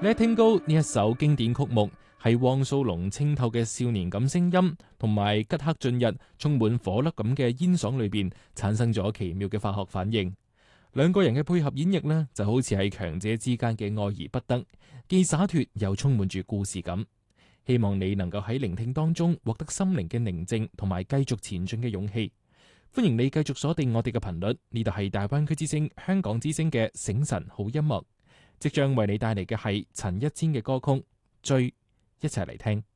Letting Go 呢一首經典曲目係汪蘇泷清透嘅少年感聲音，同埋吉克雋逸充滿火粒咁嘅煙嗓裏邊產生咗奇妙嘅化學反應。兩個人嘅配合演繹呢，就好似係強者之間嘅愛而不得，既灑脫又充滿住故事感。希望你能夠喺聆聽當中獲得心靈嘅寧靜同埋繼續前進嘅勇氣。歡迎你繼續鎖定我哋嘅頻率，呢度係大灣區之聲香港之聲嘅醒晨好音樂，即將為你帶嚟嘅係陳一千嘅歌曲《追》，一齊嚟聽。